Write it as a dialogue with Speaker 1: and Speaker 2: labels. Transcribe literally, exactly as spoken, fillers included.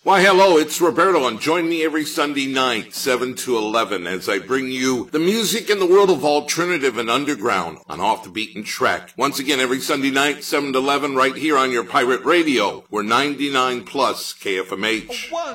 Speaker 1: Why, hello, it's Roberto, and join me every Sunday night, seven to eleven, as I bring you the music in the world of alternative and underground on Off the Beaten Track. Once again, every Sunday night, seven to eleven, right here on your pirate radio. We're ninety-nine plus K F M H.
Speaker 2: One,